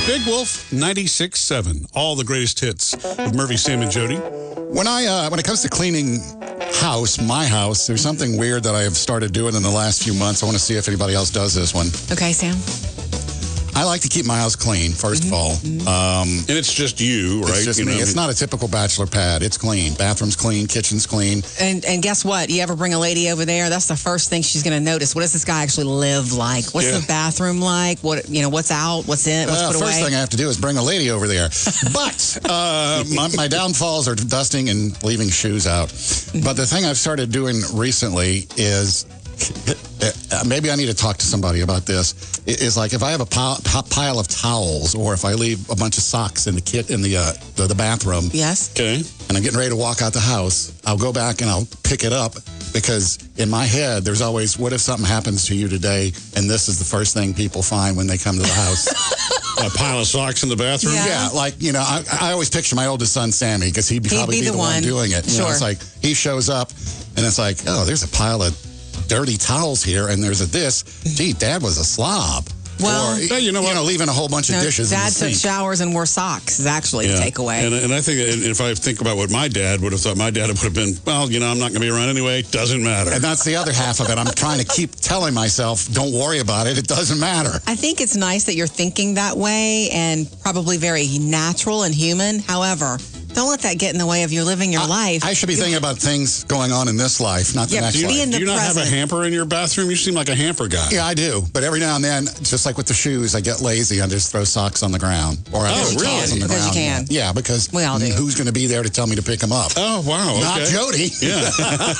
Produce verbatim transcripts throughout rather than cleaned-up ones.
Big Wolf ninety-six seven. All the greatest hits of Murphy, Sam, and Jody. When I uh, when it comes to cleaning house, my house, there's something weird that I have started doing in the last few months. I want to see if anybody else does this one. Okay, Sam. I like to keep my house clean, first of all. Um, And it's just you, right? it's just You me. know, It's not a typical bachelor pad. It's clean. Bathroom's clean. Kitchen's clean. And and guess what? You ever bring a lady over there? That's the first thing she's going to notice. What does this guy actually live like? What's Yeah. the bathroom like? What you know? What's out? What's in? What's Well, put first away? thing I have to do is bring a lady over there. But uh, my, my downfalls are dusting and leaving shoes out. But the thing I've started doing recently is, uh, maybe I need to talk to somebody about this, is like if I have a pile, pile of towels or if I leave a bunch of socks in the kit in the, uh, the, the bathroom Yes. Okay. and I'm getting ready to walk out the house, I'll go back and I'll pick it up because in my head, there's always, what if something happens to you today and this is the first thing people find when they come to the house? A pile of socks in the bathroom? Yeah. Yeah, like, you know, I, I always picture my oldest son, Sammy, because he'd, He'd probably be be, the the one, one. doing it. You know, Sure. it's like he shows up and it's like, oh, there's a pile of dirty towels here and there's a this. Gee, Dad was a slob. Well- or, Yeah, you know what? leaving a whole bunch of No, dishes Dad in the took sink. showers and wore socks is actually the takeaway. And, and I think that if I think about what my dad would have thought, my dad would have been, well, you know, I'm not going to be around anyway. Doesn't matter. And that's the other half of it. I'm trying to keep telling myself, don't worry about it. It doesn't matter. I think it's nice that you're thinking that way and probably very natural and human. However, don't let that get in the way of you living your I, life. I should be You- thinking about things going on in this life, not the Yeah, next do you, be life. in the do you not have a present. hamper in your bathroom? You seem like a hamper guy. Yeah, I do. But every now and then, just like with the shoes, I get lazy and just throw socks on the ground. Or I Oh, throw really? towels on the Because you ground. can. Yeah, because We all do. who's going to be there to tell me to pick them up? Oh, wow. Okay. Not Jody. Yeah.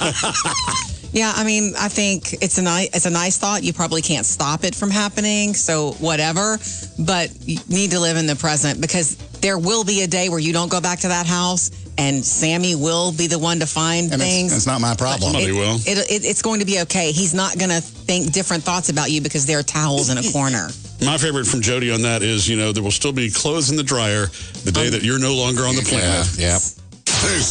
Yeah, I mean, I think it's a nice it's a nice thought. You probably can't stop it from happening, so whatever. But you need to live in the present because there will be a day where you don't go back to that house, and Sammy will be the one to find And things. it's, it's not my problem. Somebody it, will. It, it, it's going to be okay. He's not going to think different thoughts about you because there are towels in a corner. My favorite from Jody on that is, you know, there will still be clothes in the dryer the day that you're no longer on the planet. Yeah, yeah. Hey.